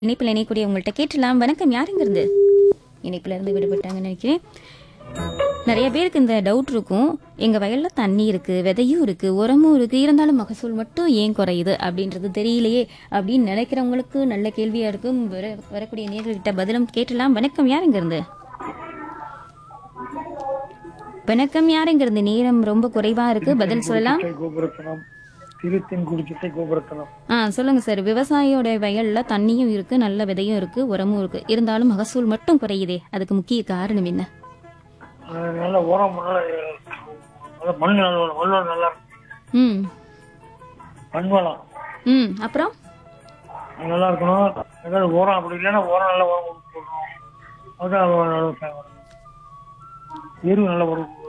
இணைப்பில் இணையக்கூடிய உங்கள்கிட்ட கேட்டலாம். வணக்கம், யாருங்கிறது? இணைப்புல இருந்து விடுபட்டாங்கன்னு நினைக்கிறேன். நிறைய பேருக்கு இந்த டவுட் இருக்கும். எங்க வயல்ல தண்ணி இருக்கு, விதையும் இருக்கு, உரமும் இருக்கு, இருந்தாலும் மகசூல் மட்டும் ஏன் குறையுது அப்படின்றது தெரியலையே அப்படின்னு நினைக்கிறவங்களுக்கு நல்ல கேள்வியா இருக்கும். வரக்கூடிய நேர்கள்கிட்ட பதிலும் கேட்டலாம். வணக்கம், யாருங்கிறது? வணக்கம், யாருங்கிறது? நேரம் ரொம்ப குறைவா இருக்கு, பதில் சொல்லலாம். கோபுரத்தனம் திருத்தென்குடிச்சிட்டை கோபுரத்தனம். சொல்லுங்க சார். விவசாயியோட வயல்ல தண்ணியும் இருக்கு, நல்ல விதையும் இருக்கு, உரமும் இருக்கு, இருந்தாலும் மகசூல் மட்டும் குறையுதே, அதுக்கு முக்கிய காரணம் என்ன? நல்ல உரம் நல்ல மண் நல்ல வளம் நல்லா இருக்கும். ம் மண் வளம் அப்புறம் அது நல்லா இருக்கணும். ஏதாவது உரம் அப்படி இல்லைன்னா உரம் நல்ல உரம் போடணும். அதுதான் எரு நல்ல உரம்